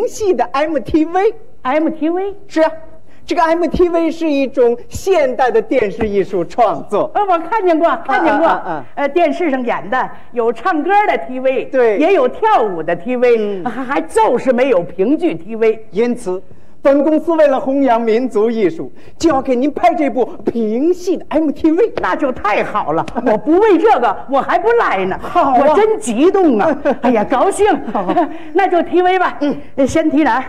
平戏的 MTV。是啊，这个 MTV 是一种现代的电视艺术创作。 我看见过。电视上演的有唱歌的 TV， 对， 也有跳舞的 TV，还就是没有评剧 TV。 因此，本公司为了弘扬民族艺术，就要给您拍这部评戏的 MTV。 那就太好了，我不为这个我还不来呢。 好啊， 我真激动啊！哎呀，高兴。那就 TV 吧。先提哪儿？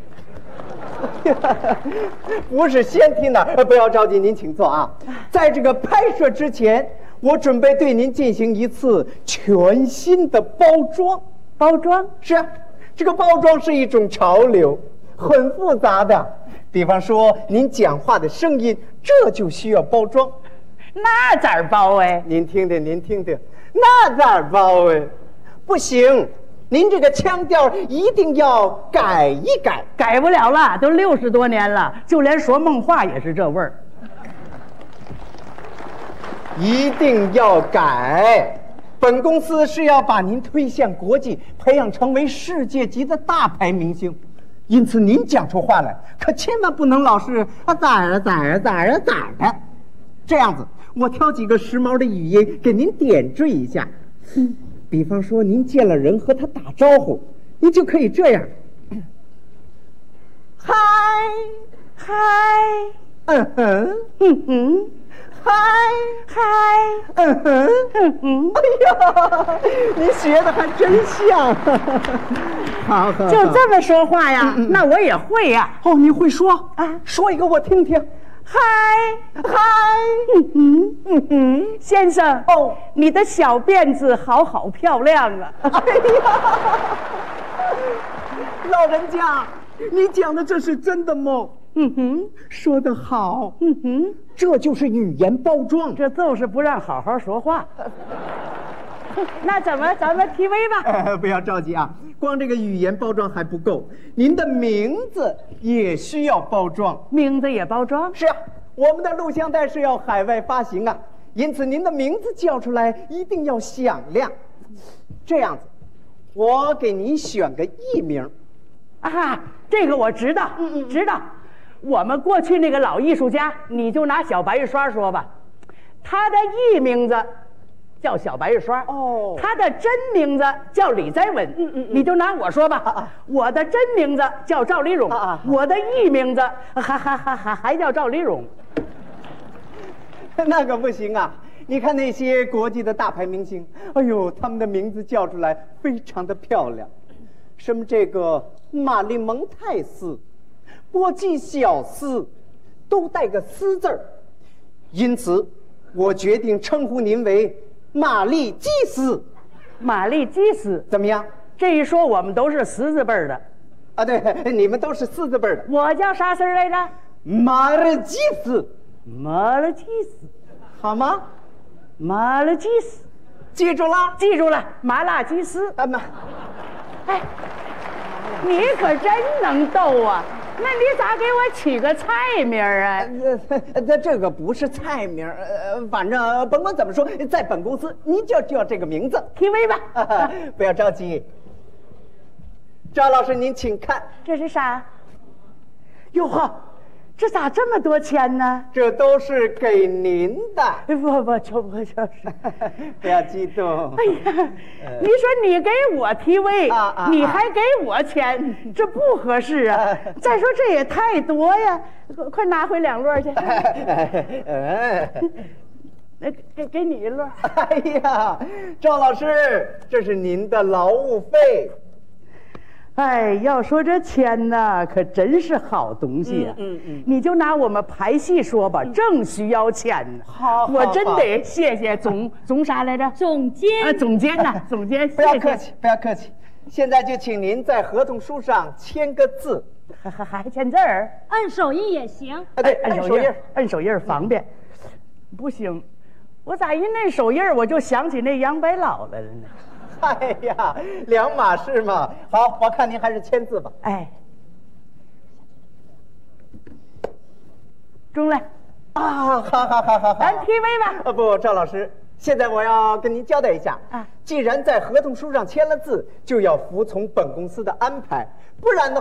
不是先提哪儿，不要着急，您请坐啊。在这个拍摄之前，我准备对您进行一次全新的包装。 包装？ 是啊，这个包装是一种潮流，很复杂的。比方说，您讲话的声音，这就需要包装。 那咋包哎？ 您听听，那咋包哎？不行。您这个腔调一定要改一改。 改不了了，都60多年了，就连说梦话也是这味儿。 一定要改。本公司是要把您推向国际，培养成为世界级的大牌明星，因此您讲出话来可千万不能老是咋的。这样子，我挑几个时髦的语音给您点缀一下。比方说，您见了人和他打招呼，您就可以这样：嗨，嗨，哎呀，你学的还真像。好， 就这么说话呀？那我也会呀。 哦，你会说啊？说一个我听听。嗨， 先生，你的小辫子好漂亮啊！ 哎呀，老人家，你讲的这是真的吗？说得好。这就是语言包装， 这就是不让好好说话。那咱们 TV 吧。 不要着急啊，光这个语言包装还不够，您的名字也需要包装。 名字也包装？ 是啊，我们的录像带是要海外发行啊，因此您的名字叫出来一定要响亮。这样子，我给您选个艺名。 这个我知道，知道。我们过去那个老艺术家，你就拿小白玉刷说吧，他的艺名字叫小白玉刷，他的真名字叫李在稳，你就拿我说吧，我的真名字叫赵丽蓉，我的艺名字还叫赵丽蓉。 那可不行啊！你看那些国际的大牌明星，哎呦，他们的名字叫出来非常的漂亮，什么这个玛丽蒙泰斯、波基小斯，都带个斯字儿，因此我决定称呼您为玛丽基斯。 玛丽基斯怎么样？ 这一说我们都是10字辈的啊，对，你们都是4字辈的。 我叫啥字来着？ 马尔基斯。 马尔基斯， 好吗？ 马尔基斯， 记住了？ 记住了，马拉基斯。哎，你可真能逗啊！那你咋给我起个菜名啊？ 这个不是菜名，反正甭管怎么说，在本公司您就叫这个名字 TV 吧。 不要着急，赵老师您请看， 这是啥？哟呵，这咋这么多钱呢？ 这都是给您的。 不，就是不要激动。 哎呀，你说你给我TV，你还给我钱，这不合适啊！再说这也太多呀，快拿回2摞去。给你1摞。 哎呀，赵老师，这是您的劳务费。 哎，要说这钱呢，可真是好东西啊！你就拿我们排戏说吧，正需要钱呢。 好， 我真得谢谢总啥来着？ 总监。 总监呐，总监， 不要客气，不要客气。现在就请您在合同书上签个字， 还签字儿？ 按手印也行。 对， 按手印方便。不行，我咋一摁手印我就想起那杨白老来了呢？ 哎呀，两码事嘛。好，我看您还是签字吧。 哎，中了啊！好， 咱 TV 吧。 不，赵老师，现在我要跟您交代一下既然在合同书上签了字，就要服从本公司的安排，不然的